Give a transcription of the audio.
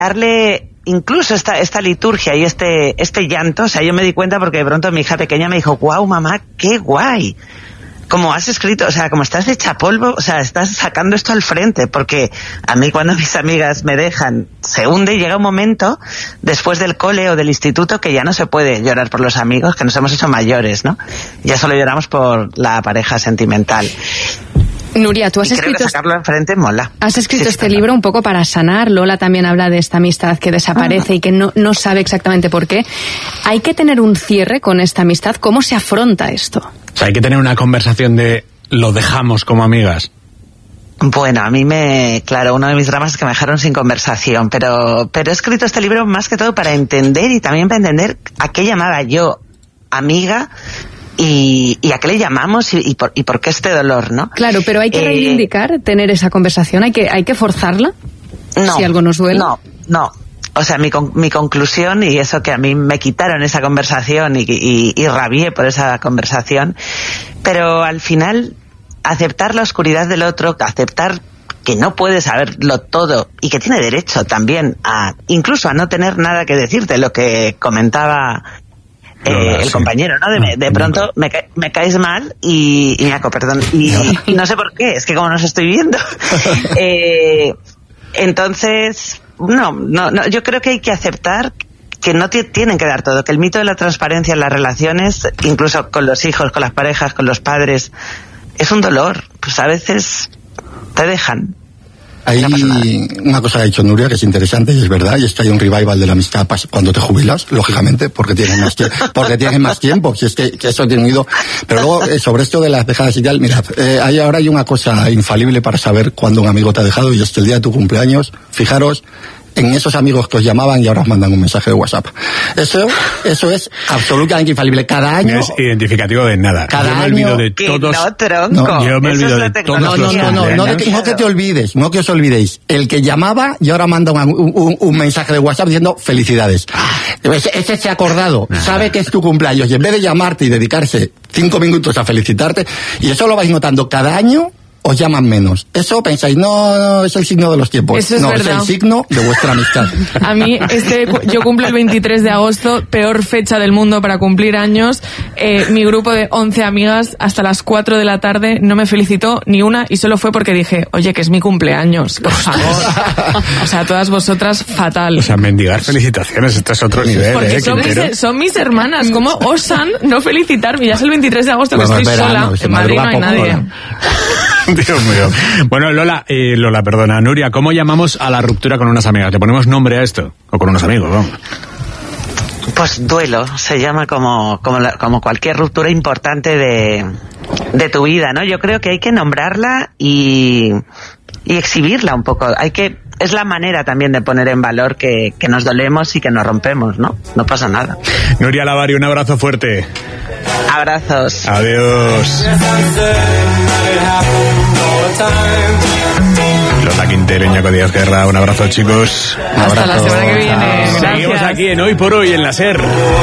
darle incluso esta liturgia y este llanto. O sea, yo me di cuenta porque de pronto mi hija pequeña me dijo, guau, mamá, qué guay. Como has escrito, o sea, como estás hecha polvo, o sea, estás sacando esto al frente, porque a mí cuando mis amigas me dejan, se hunde y llega un momento, después del cole o del instituto, que ya no se puede llorar por los amigos, que nos hemos hecho mayores, ¿no? Ya solo lloramos por la pareja sentimental. Nuria, tú has escrito... Creo que sacarlo enfrente mola. Has escrito este libro un poco para sanar. Lola también habla de esta amistad que desaparece y que no sabe exactamente por qué. Hay que tener un cierre con esta amistad. ¿Cómo se afronta esto? O sea, hay que tener una conversación de lo dejamos como amigas. Bueno, a mí claro, uno de mis dramas es que me dejaron sin conversación, pero he escrito este libro más que todo para entender y también para entender a qué llamaba yo amiga y a qué le llamamos y por qué este dolor, ¿no? Claro, pero hay que reivindicar, tener esa conversación, hay que forzarla, no, si algo nos duele. No. O sea, mi conclusión, y eso que a mí me quitaron esa conversación y rabié por esa conversación, pero al final aceptar la oscuridad del otro, aceptar que no puede saberlo todo y que tiene derecho también incluso a no tener nada que decirte, lo que comentaba el compañero, ¿no? De pronto me caes mal y perdón, y no sé por qué, es que como no os estoy viendo. Entonces, no, yo creo que hay que aceptar que no tienen que dar todo, que el mito de la transparencia en las relaciones, incluso con los hijos, con las parejas, con los padres, es un dolor. Pues a veces te dejan. Hay una cosa que ha dicho Nuria que es interesante y es verdad, y es que hay un revival de la amistad cuando te jubilas, lógicamente, porque tienes más tiempo, si es que eso tiene ido. Pero luego, sobre esto de las dejadas y tal, mirad, ahora hay una cosa infalible para saber cuándo un amigo te ha dejado, y es que el día de tu cumpleaños, fijaros en esos amigos que os llamaban y ahora os mandan un mensaje de WhatsApp. Eso es absolutamente infalible. Cada año... No es identificativo de nada. Yo me olvido de todos... Yo me olvido de todos los cumpleaños. No que te olvides, no que os olvidéis. El que llamaba y ahora manda un mensaje de WhatsApp diciendo felicidades. Ese se ha acordado, sabe que es tu cumpleaños y en vez de llamarte y dedicarse 5 minutos a felicitarte, y eso lo vais notando cada año, os llaman menos. Eso pensáis, no es el signo de los tiempos. Eso es verdad. Es el signo de vuestra amistad. A mí, yo cumplo el 23 de agosto, peor fecha del mundo para cumplir años. Mi grupo de 11 amigas, hasta las 4 de la tarde, no me felicitó ni una, y solo fue porque dije, oye, que es mi cumpleaños, por favor. O sea, todas vosotras, fatal. O sea, mendigar felicitaciones, este es otro nivel. Porque son mis hermanas, ¿cómo osan no felicitarme? Ya es el 23 de agosto que estoy sola, en Madrid no hay nadie. Dios mío. Bueno, Nuria, ¿cómo llamamos a la ruptura con unas amigas? ¿Le ponemos nombre a esto? O con unos amigos, vamos. Pues duelo, se llama como cualquier ruptura importante de tu vida, ¿no? Yo creo que hay que nombrarla y exhibirla un poco. Es la manera también de poner en valor que nos dolemos y que nos rompemos, ¿no? No pasa nada. Nuria Lavari, un abrazo fuerte. Abrazos. Adiós. Lola Quintero, Iñaco Díaz Guerra, un abrazo, chicos. Hasta la semana que viene. Seguimos aquí en Hoy por Hoy en la SER.